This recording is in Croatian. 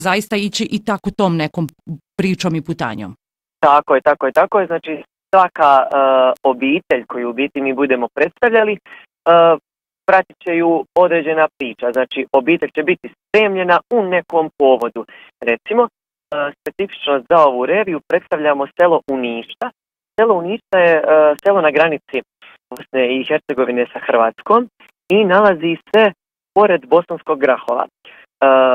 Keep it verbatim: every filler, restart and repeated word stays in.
zaista ići i tako tom nekom pričom i putanjom. Tako je, tako je, tako je. Znači svaka uh, obitelj koju u biti mi budemo predstavljali uh, pratit će ju određena priča. Znači obitelj će biti spremljena u nekom povodu. Recimo, uh, specifično za ovu reviju predstavljamo selo Uništa. Selo Uništa je uh, selo na granici Bosne i Hercegovine sa Hrvatskom i nalazi se pored Bosanskog Grahova. Uh,